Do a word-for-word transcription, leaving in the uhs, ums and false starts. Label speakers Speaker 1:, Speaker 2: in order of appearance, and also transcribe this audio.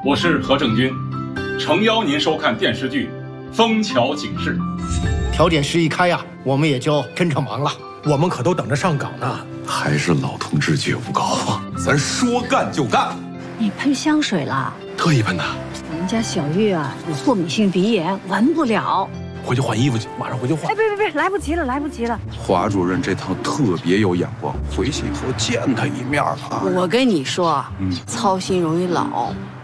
Speaker 1: 我是何正军，诚邀您收看电视剧《枫桥警事》。
Speaker 2: 调解室一开呀，我们也就跟着忙了。
Speaker 3: 我们可都等着上岗呢。
Speaker 4: 还是老同志觉悟高啊！咱说干就干。
Speaker 5: 你喷香水了？
Speaker 4: 特意喷的。
Speaker 5: 我们家小玉啊，有过敏性鼻炎，闻不了。
Speaker 4: 回去换衣服去，马上回去换。
Speaker 5: 哎，别别别，来不及了，来不及了。
Speaker 4: 华主任这趟特别有眼光，回去以后见他一面啊。
Speaker 6: 我跟你说，嗯，操心容易老。